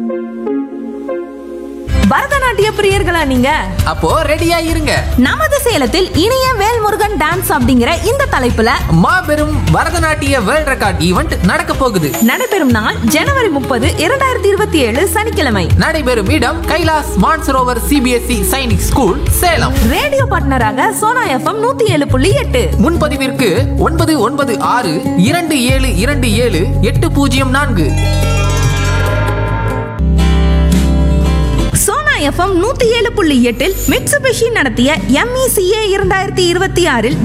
பரதநாட்டிய பிரியர்களா நீங்க? அப்போ ரெடியா இருங்க. நமது சேலத்தில் இனிய வேல்முருகன் டான்ஸ் அப்படிங்கிற இந்த தலைப்புல மாபெரும் பரதநாட்டிய வேர்ல்ட் ரெக்கார்ட் ஈவென்ட் நடக்க போகுது. நடைபெறும் நாள் ஜனவரி 30, 2027 சனிக்கிழமை. நடைபெறும் இடம் Kailash Mansarovar CBSE Sainik school, Salem. Radio பார்ட்னராக Sona FM 107.8. முன்பதிவிற்கு 9962272804. Sona FM 107.8 Mitsubishi நடத்திய MECA 2026